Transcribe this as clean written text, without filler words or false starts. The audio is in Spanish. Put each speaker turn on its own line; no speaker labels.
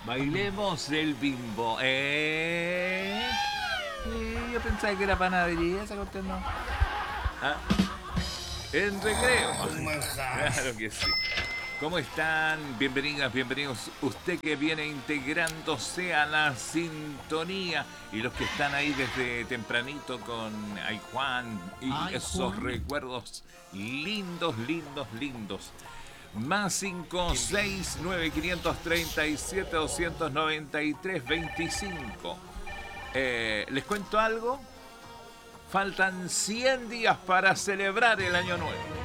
Bailemos el bimbo. Yo pensaba que era panadería, esa cuestión no. Ah, en recreo.
Un manjar.
Claro que sí. ¿Cómo están? Bienvenidas, bienvenidos. Usted que viene integrándose a la sintonía y los que están ahí desde tempranito con Ay Juan y
Ay,
esos
Juan.
recuerdos lindos, lindos, lindos. Más 569 537 293 25. ¿Les cuento algo? Faltan 100 días para celebrar el año nuevo.